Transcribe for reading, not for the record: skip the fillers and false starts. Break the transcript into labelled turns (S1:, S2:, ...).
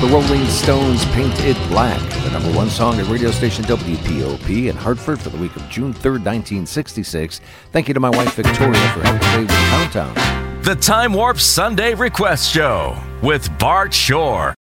S1: The Rolling Stones' Paint It Black, the number one song at radio station WPOP in Hartford for the week of June 3rd, 1966. Thank you to my wife Victoria for helping me with the countdown.
S2: The Time Warp Sunday Request Show with Bart Shore.